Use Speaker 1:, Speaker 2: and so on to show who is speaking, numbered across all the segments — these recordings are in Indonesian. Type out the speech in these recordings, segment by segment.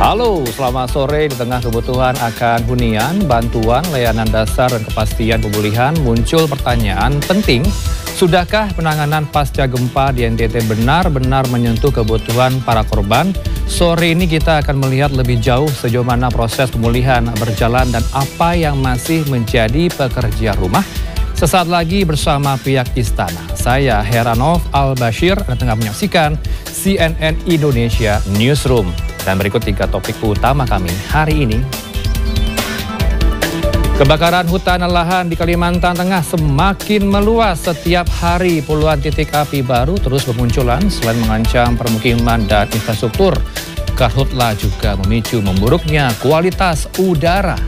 Speaker 1: Halo, selamat sore. Di tengah kebutuhan akan hunian, bantuan, layanan dasar, dan kepastian pemulihan, muncul pertanyaan penting. Sudahkah penanganan pasca gempa di NTT benar-benar menyentuh kebutuhan para korban? Sore ini kita akan melihat lebih jauh sejauh mana proses pemulihan berjalan dan apa yang masih menjadi pekerjaan rumah. Sesaat lagi bersama pihak istana. Saya Heranov Al-Bashir, Anda tengah menyaksikan CNN Indonesia Newsroom. Dan berikut 3 topik utama kami hari ini. Kebakaran hutan dan lahan di Kalimantan Tengah semakin meluas. Setiap hari puluhan titik api baru terus bermunculan. Selain mengancam permukiman dan infrastruktur, karhutla juga memicu memburuknya kualitas udara.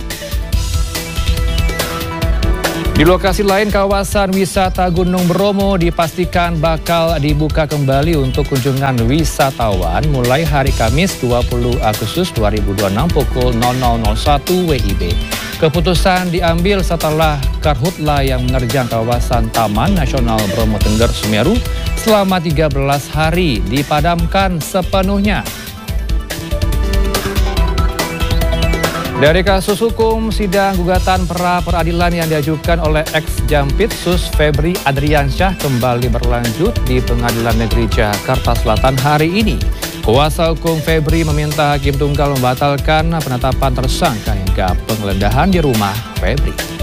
Speaker 1: Di lokasi lain, kawasan wisata Gunung Bromo dipastikan bakal dibuka kembali untuk kunjungan wisatawan mulai hari Kamis 20 Agustus 2026 pukul 00.01 WIB. Keputusan diambil setelah karhutla yang menerjang kawasan Taman Nasional Bromo Tengger Semeru selama 13 hari dipadamkan sepenuhnya. Dari kasus hukum sidang gugatan pra-peradilan yang diajukan oleh ex-Jampitsus Febri Adriansyah kembali berlanjut di Pengadilan Negeri Jakarta Selatan hari ini. Kuasa hukum Febri meminta Hakim Tunggal membatalkan penetapan tersangka hingga penggeledahan di rumah Febri.